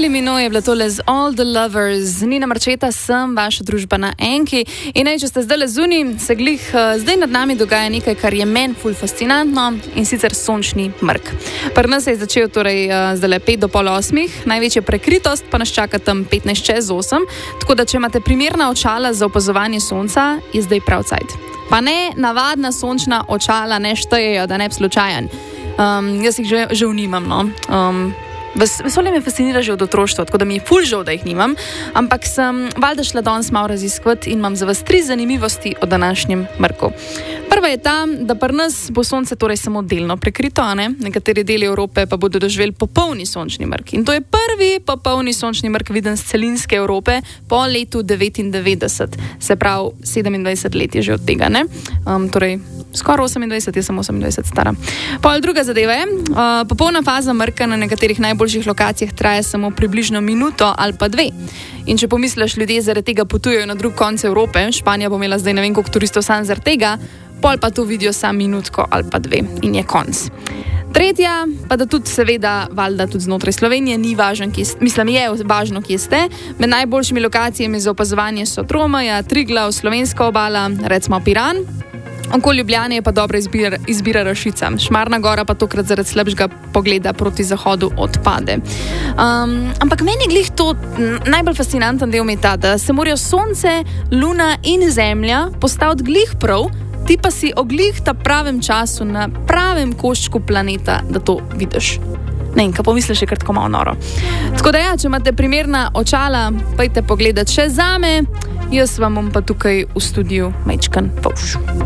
Kylie Minogue je bila tole z All the Lovers. Nina Marčeta, sem vaša družba na Enki. In če ste zdaj zunaj, se zdaj nad nami dogaja nekaj, kar je meni ful fascinantno, in sicer sončni mrk. Pri nas se je začel zdaj 5 do pol 8, največja prekritost pa nas čaka tam 15 čez 8, tako da če imate primerna očala za opazovanje sonca, je zdaj prav cajt. Pa ne, navadna sončna očala ne štejejo, da ne bi slučajen. Jaz jih že nimam, no. Vesolje me fascinira že od otroštva, tako da mi je ful žal, da jih nimam, ampak sem valjda šla danes malo raziskovati in imam za vas 3 zanimivosti o današnjem mrku. Prva je ta, da pri nas bo sonce torej samo delno prekrito, ne? Nekateri deli Evrope pa bodo doživeli popolni sončni mrk. In to je prvi popolni sončni mrk viden z celinske Evrope po letu 99, se pravi 27 let je že od tega, ne? Torej skoraj 28, jaz sem 28 stara. Pol druga zadeva je, popolna faza mrka na nekaterih najboljših lokacijah traja samo približno minuto ali pa 2. In če pomisliš, ljudje zaradi tega potujejo na drug konec Evrope, Španija bo imela zdaj ne vem koliko turistov sam zaradi tega, pol pa to vidijo samo minutko ali pa 2 in je konc. Tretja, pa da tudi seveda, valjda tudi znotraj Slovenije, ni važno, je važno, kje ste. Med najboljšimi lokacijami za opazovanje so Tromeja, Triglav, Slovenska obala, recimo Piran. Okoli Ljubljane je pa dobra izbira Rašica. Šmarna gora pa tokrat zaradi slabšega pogleda proti zahodu odpade. Ampak meni je glih to najbolj fascinanten del ta, da se morajo sonce, luna in zemlja postaviti glih prav, ti pa si oglih ta pravem času na pravem koščku planeta, da to vidiš. Ne, in kaj pomisliš, je kar tako malo noro. Tako da ja, če imate primerna očala, pojďte pogledati še zame, jaz vam bom pa tukaj v studiu majčkan povš.